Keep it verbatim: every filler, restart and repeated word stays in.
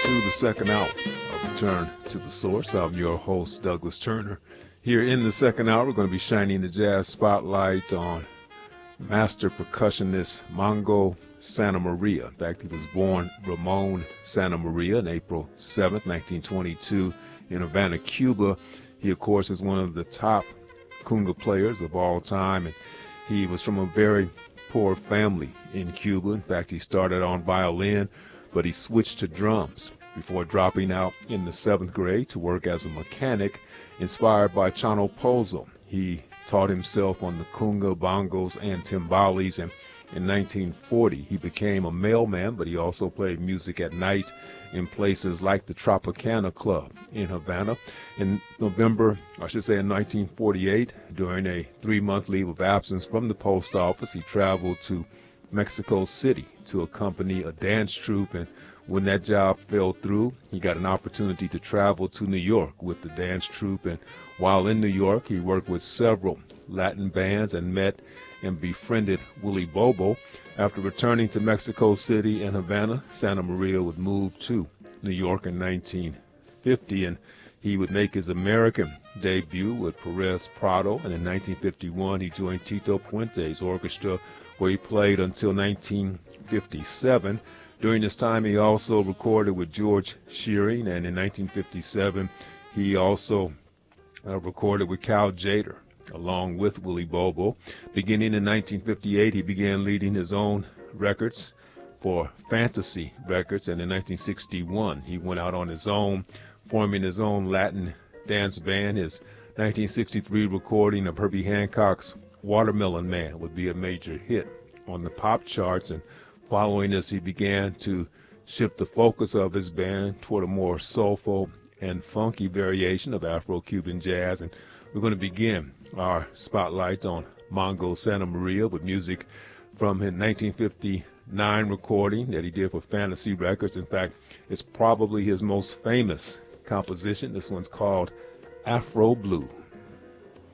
to the second hour of Return to the Source. I'm your host, Douglas Turner. Here in the second hour, we're going to be shining the jazz spotlight on master percussionist Mongo Santa Maria. In fact, he was born Ramon Santa Maria on April seventh, nineteen twenty-two in Havana, Cuba. He, of course, is one of the top conga players of all time, and he was from a very poor family in Cuba. In fact, he started on violin, but he switched to drums before dropping out in the seventh grade to work as a mechanic, inspired by Chano Pozo. He taught himself on the conga, bongos, and timbales, and in nineteen forty he became a mailman, but he also played music at night in places like the Tropicana Club in Havana. In November, I should say in nineteen forty-eight, during a three-month leave of absence from the post office, he traveled to Mexico City to accompany a dance troupe, and when that job fell through, he got an opportunity to travel to New York with the dance troupe, and while in New York, he worked with several Latin bands and met and befriended Willie Bobo. After returning to Mexico City and Havana, Santa Maria would move to New York in nineteen fifty, and he would make his American debut with Perez Prado, and in nineteen fifty-one he joined Tito Puente's orchestra, where he played until nineteen fifty-seven. During this time, he also recorded with George Shearing, and in nineteen fifty-seven, he also uh, recorded with Cal Tjader, along with Willie Bobo. Beginning in nineteen fifty-eight, he began leading his own records for Fantasy Records, and in nineteen sixty-one, he went out on his own, forming his own Latin dance band. His nineteen sixty-three recording of Herbie Hancock's Watermelon Man would be a major hit on the pop charts, and following this, he began to shift the focus of his band toward a more soulful and funky variation of Afro-Cuban jazz. And we're going to begin our spotlight on Mongo Santa Maria with music from his nineteen fifty-nine recording that he did for Fantasy Records. In fact, it's probably his most famous composition. This one's called Afro Blue.